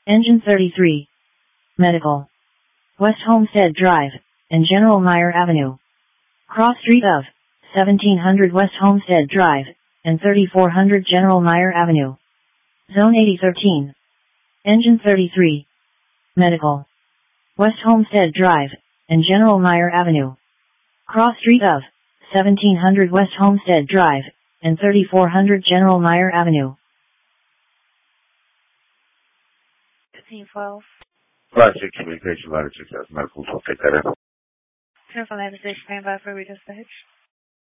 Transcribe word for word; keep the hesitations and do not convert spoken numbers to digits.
Engine thirty-three. Medical. West Homestead Drive, and General Meyer Avenue. Cross street of seventeen hundred West Homestead Drive, and thirty-four hundred General Meyer Avenue. Zone eighty thirteen. Engine thirty-three. Medical. West Homestead Drive, and General Meyer Avenue. Cross street of seventeen hundred West Homestead Drive, and thirty-four hundred General Meyer Avenue. fifteen twelve. Classic Communication Latitude Medical, I'll take that in. Careful, I have a station standby for redispatch.